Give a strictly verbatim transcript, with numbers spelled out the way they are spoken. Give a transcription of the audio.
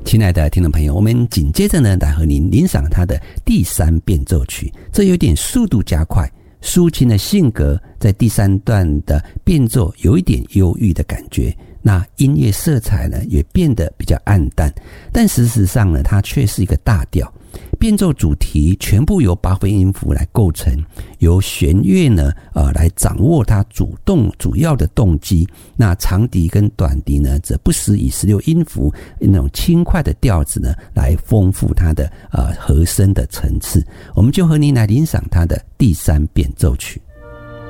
亲爱的听众朋友，我们紧接着呢来和您欣赏他的第三变奏曲，这有点速度加快，抒情的性格在第三段的变奏有一点忧郁的感觉，那音乐色彩呢也变得比较暗淡，但事实上呢它却是一个大调。变奏主题全部由八分音符来构成，由弦乐呢呃来掌握它主动主要的动机，那长笛跟短笛呢则不时以十六音符那种轻快的调子呢来丰富它的呃和声的层次。我们就和您来欣赏它的第三变奏曲。